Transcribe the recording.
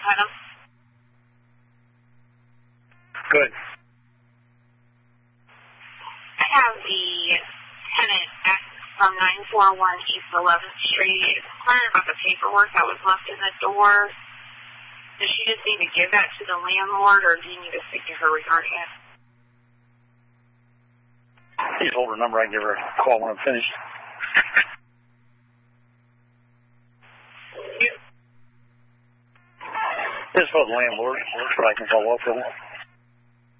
had him. Good. I have the tenant from 941 East 11th Street. Inquiring about the paperwork that was left in the door. Does she just need to give that to the landlord, or do you need to speak to her regarding it? Please hold her number. I can give her a call when I'm finished. This is for the landlord, but I can follow up with it.